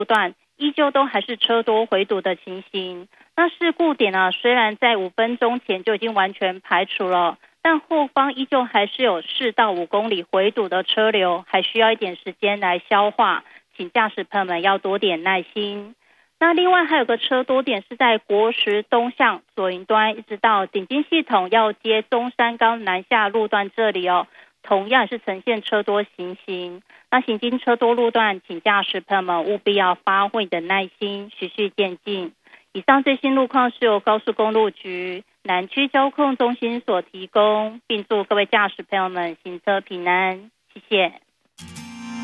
路段依旧都还是车多回堵的情形。那事故点虽然在5分钟前就已经完全排除了，但后方依旧还是有4到5公里回堵的车流，还需要一点时间来消化，请驾驶朋友们要多点耐心。那另外还有个车多点是在国十东向左营端一直到顶金系统要接中山高南下路段这里同样是呈现车多行刑。那行经车多路段，请驾驶朋友们务必要发挥的耐心，循序渐进。以上最新路况是由高速公路局南区交控中心所提供，并祝各位驾驶朋友们行车平安，谢谢。